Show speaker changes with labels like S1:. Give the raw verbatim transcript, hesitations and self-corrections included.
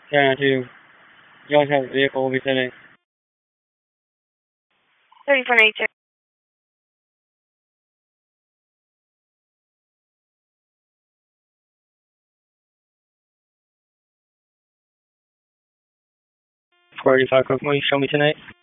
S1: Yeah, to you always have a vehicle will be sitting.
S2: thirty-four ninety-two.
S1: forty-five, what will you show me tonight?